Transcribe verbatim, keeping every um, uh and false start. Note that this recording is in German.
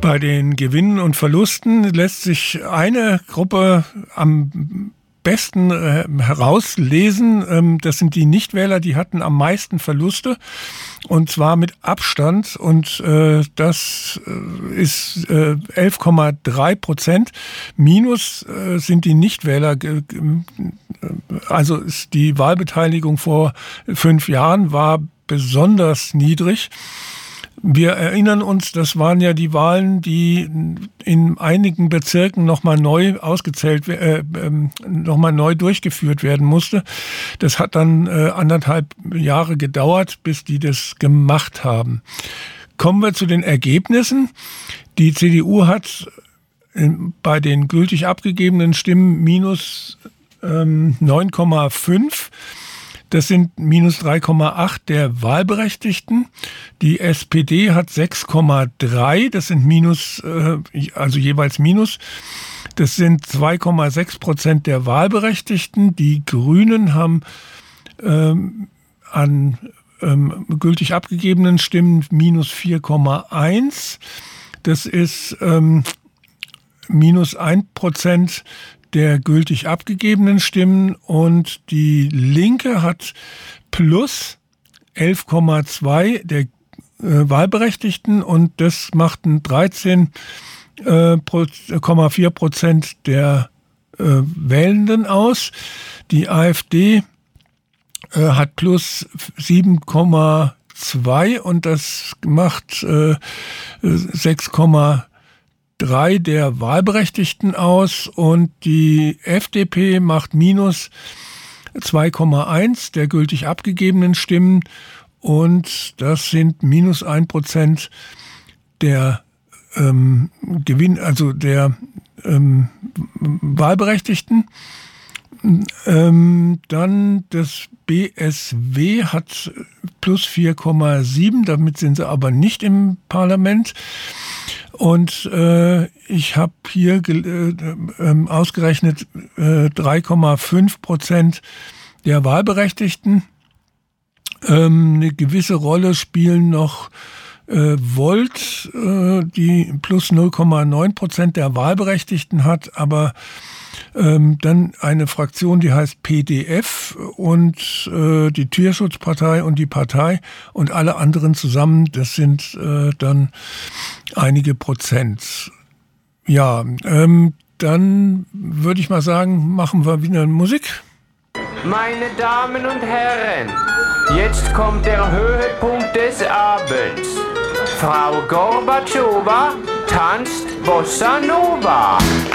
Bei den Gewinnen und Verlusten lässt sich eine Gruppe am besten äh, herauslesen. Ähm, das sind die Nichtwähler, die hatten am meisten Verluste, und zwar mit Abstand. Und äh, das äh, ist äh, elf Komma drei Prozent. Minus äh, sind die Nichtwähler. Äh, also ist die Wahlbeteiligung vor fünf Jahren war besonders niedrig. Wir erinnern uns, das waren ja die Wahlen, die in einigen Bezirken nochmal neu ausgezählt, äh, nochmal neu durchgeführt werden musste. Das hat dann äh, anderthalb Jahre gedauert, bis die das gemacht haben. Kommen wir zu den Ergebnissen. Die C D U hat äh, bei den gültig abgegebenen Stimmen minus ähm, neun Komma fünf. Das sind minus drei Komma acht der Wahlberechtigten. Die S P D hat sechs Komma drei, das sind minus, also jeweils minus. Das sind zwei Komma sechs Prozent der Wahlberechtigten. Die Grünen haben ähm, an ähm, gültig abgegebenen Stimmen minus vier Komma eins. Das ist ähm, minus ein Prozent der gültig abgegebenen Stimmen, und die Linke hat plus elf Komma zwei der äh, Wahlberechtigten, und das macht ein dreizehn Komma vier Prozent der äh, Wählenden aus. Die AfD äh, hat plus sieben Komma zwei, und das macht äh, sechs Komma drei der Wahlberechtigten aus, und die F D P macht minus zwei Komma eins der gültig abgegebenen Stimmen, und das sind minus ein Prozent der ähm, Gewinn, also der ähm, Wahlberechtigten. Ähm, dann das B S W hat plus vier Komma sieben, damit sind sie aber nicht im Parlament. Und äh, ich habe hier äh, äh, ausgerechnet äh, drei Komma fünf Prozent der Wahlberechtigten. Ähm, eine gewisse Rolle spielen noch äh, Volt, äh, die plus null Komma neun Prozent der Wahlberechtigten hat, aber ähm, dann eine Fraktion, die heißt P D F, und äh, die Tierschutzpartei und die Partei und alle anderen zusammen, das sind äh, dann einige Prozent. Ja, ähm, dann würde ich mal sagen, machen wir wieder Musik. Meine Damen und Herren, jetzt kommt der Höhepunkt des Abends. Frau Gorbatschowa tanzt Bossa Nova.